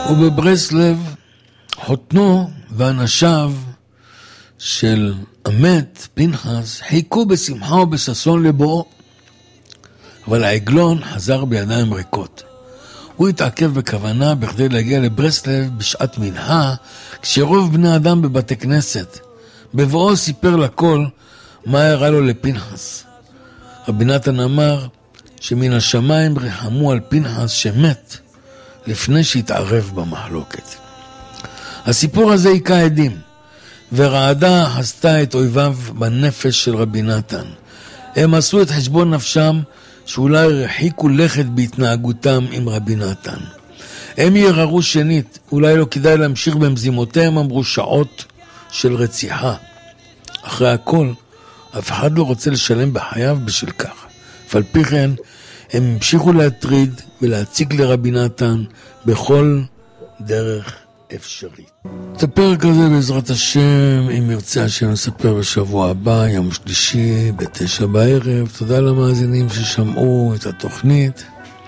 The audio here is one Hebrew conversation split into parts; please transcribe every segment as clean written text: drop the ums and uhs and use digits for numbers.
ובברסלב חותנו ואנשיו של המת פנחס חיכו בשמחה ובששון לבואו, אבל העגלון חזר בידיים ריקות. הוא התעכב בכוונה בכדי להגיע לברסלב בשעת מנחה, כשרוב בני אדם בבתי כנסת. בבואו סיפר לכל מה הראה לו לפנחס. רבי נתן אמר שמן השמיים רחמו על פנחס שמת לפני שהתערב במחלוקת. הסיפור הזה היכה עדים, ורעדה חסתה את אויביו בנפש של רבי נתן. הם עשו את חשבון נפשם שאולי רחיקו לכת בהתנהגותם עם רבי נתן. הם יררו שנית, אולי לא כדאי להמשיך במזימותיהם, אמרו שעות של רציחה. אחרי הכל, אף אחד לא רוצה לשלם בחייו בשל כך. ועל פי כן, הם המשיכו להטריד ולהציג לרבי נתן בכל דרך אפשרית. את הפרק הזה בעזרת השם, אם ירצה השם נספר בשבוע הבא, יום שלישי, ב9 בערב. תודה למאזינים ששמעו את התוכנית.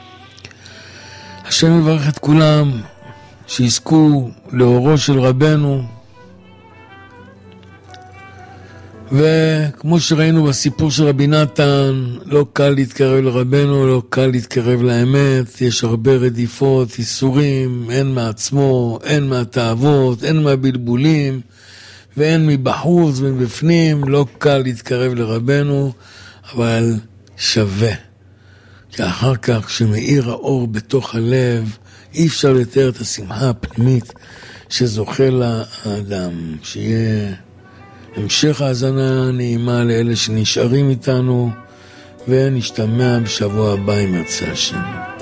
השם יברך את כולם, שיזכו לאורו של רבנו. וכמו שראינו בסיפור של רבי נתן, לא קל להתקרב לרבנו, לא קל להתקרב לאמת, יש הרבה רדיפות, איסורים, הן מעצמו, הן מהתאוות, הן מהבלבולים, והן מבחוץ ומבפנים, לא קל להתקרב לרבנו, אבל שווה. כי אחר כך כשמאיר האור בתוך הלב, אי אפשר לתאר את השמחה הפנימית שזוכה לאדם, שיהיה המשך האזנה נעימה לאלה שנשארים איתנו, ונשתמע בשבוע הבא עם ירצה השם.